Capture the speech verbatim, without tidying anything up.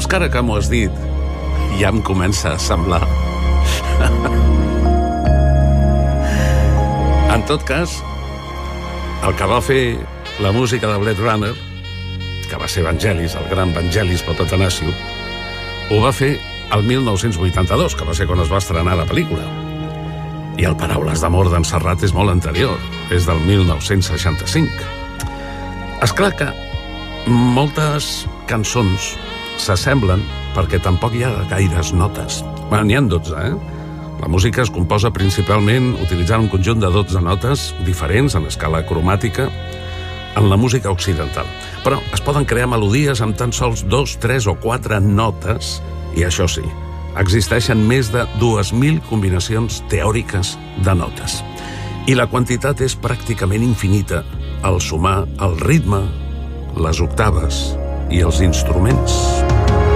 és que ara que m'ho has dit, ja em comença a semblar. En tot cas, el que va fer la música de Blade Runner, que va ser Vangelis, el gran Vangelis Papatanassiou, ho va fer el mil nou-cents vuitanta-dos, que va ser quan es va estrenar la pel·lícula. I el Paraules d'amor d'en Serrat és molt anterior, és del mil nou-cents seixanta-cinc. És clar que moltes cançons s'assemblen perquè tampoc hi ha gaires notes. Bé, n'hi ha dotze, eh? La música es composa principalment utilitzant un conjunt de dotze notes diferents en escala cromàtica en la música occidental. Però es poden crear melodies amb tan sols dos, tres o quatre notes, i això sí, existeixen més de dues mil combinacions teòriques de notes. I la quantitat és pràcticament infinita al sumar el ritme, les octaves i els instruments.